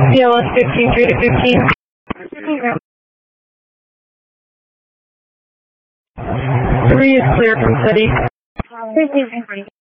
CLS 15, 3 to 15. 3 is clear from city.